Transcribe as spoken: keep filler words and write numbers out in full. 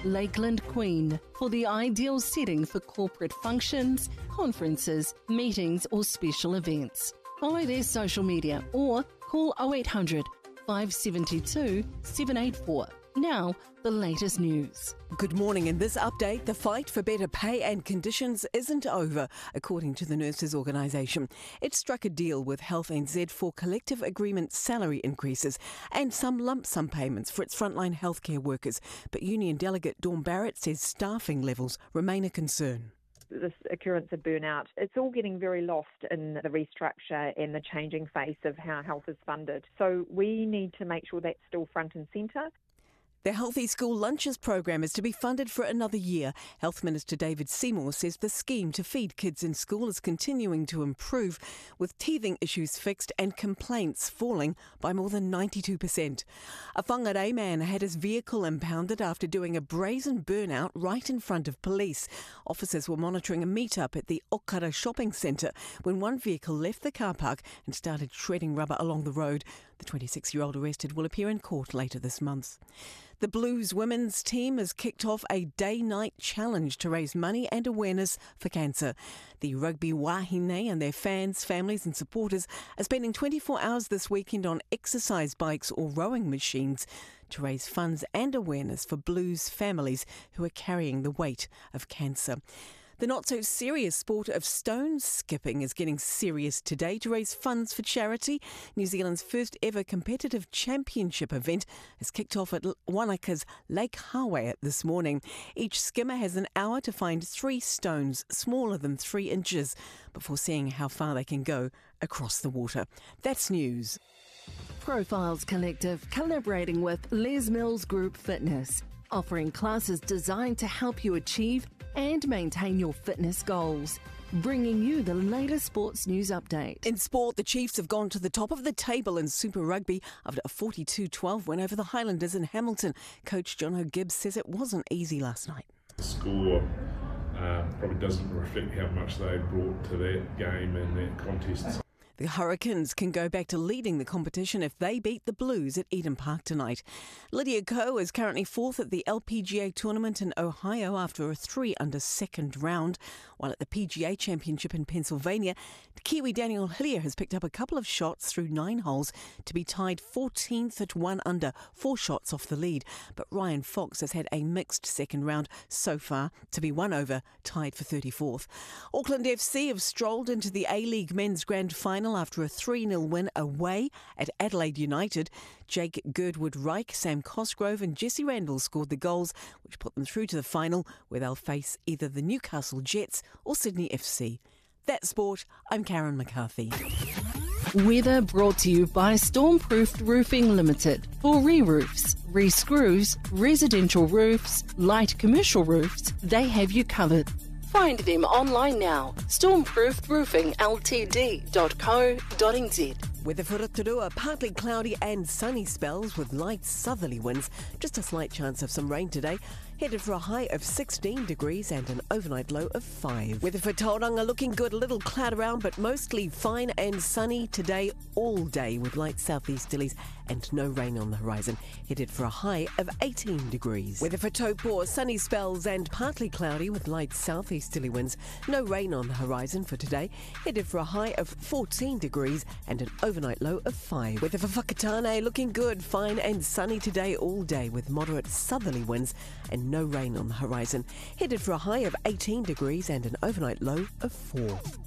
Lakeland Queen for the ideal setting for corporate functions, conferences, meetings or special events. Follow their social media or call oh eight hundred, five seven two, seven eight four. Now, the latest news. Good morning. In this update, the fight for better pay and conditions isn't over, according to the Nurses Organisation. It struck a deal with Health N Z for collective agreement salary increases and some lump sum payments for its frontline healthcare workers. But Union Delegate Dawn Barrett says staffing levels remain a concern. This occurrence of burnout, it's all getting very lost in the restructure and the changing face of how health is funded. So we need to make sure that's still front and centre. The Healthy School Lunches program is to be funded for another year. Health Minister David Seymour says the scheme to feed kids in school is continuing to improve, with teething issues fixed and complaints falling by more than ninety-two percent. A Whangarei man had his vehicle impounded after doing a brazen burnout right in front of police. Officers were monitoring a meet-up at the Okara shopping centre when one vehicle left the car park and started shredding rubber along the road. The twenty-six-year-old arrested will appear in court later this month. The Blues women's team has kicked off a day-night challenge to raise money and awareness for cancer. The rugby wahine and their fans, families and supporters are spending twenty-four hours this weekend on exercise bikes or rowing machines to raise funds and awareness for Blues families who are carrying the weight of cancer. The not-so-serious sport of stone skipping is getting serious today to raise funds for charity. New Zealand's first ever competitive championship event has kicked off at Wanaka's Lake Hawaiat this morning. Each skimmer has an hour to find three stones smaller than three inches before seeing how far they can go across the water. That's news. Profiles Collective collaborating with Les Mills Group Fitness, offering classes designed to help you achieve and maintain your fitness goals. Bringing you the latest sports news update. In sport, the Chiefs have gone to the top of the table in Super Rugby after a forty-two twelve win over the Highlanders in Hamilton. Coach John Gibbs says it wasn't easy last night. The score uh, probably doesn't reflect how much they brought to that game and that contest. The Hurricanes can go back to leading the competition if they beat the Blues at Eden Park tonight. Lydia Ko is currently fourth at the L P G A tournament in Ohio after a three-under second round, while at the P G A Championship in Pennsylvania, the Kiwi Daniel Hillier has picked up a couple of shots through nine holes to be tied fourteenth at one under, four shots off the lead. But Ryan Fox has had a mixed second round so far to be one over, tied for thirty-fourth. Auckland F C have strolled into the A-League Men's Grand Final after a three nil win away at Adelaide United. Jake Girdwood-Reich, Sam Cosgrove and Jesse Randall scored the goals, which put them through to the final, where they'll face either the Newcastle Jets or Sydney F C. That's sport. I'm Karen McCarthy. Weather brought to you by Stormproofed Roofing Limited. For re-roofs, re-screws, residential roofs, light commercial roofs, they have you covered. Find them online now, stormproofed roofing l t d dot co dot n z. Weather for Rotorua, partly cloudy and sunny spells with light southerly winds. Just a slight chance of some rain today. Headed for a high of sixteen degrees and an overnight low of five. Weather for Tauranga looking good, a little cloud around, but mostly fine and sunny today all day with light southeasterlies and no rain on the horizon. Headed for a high of eighteen degrees. Weather for Taupo, sunny spells and partly cloudy with light southeasterly winds. No rain on the horizon for today. Headed for a high of fourteen degrees and an overnight low of five. Weather for Whakatane looking good, fine and sunny today all day with moderate southerly winds and no rain on the horizon. Headed for a high of eighteen degrees and an overnight low of four.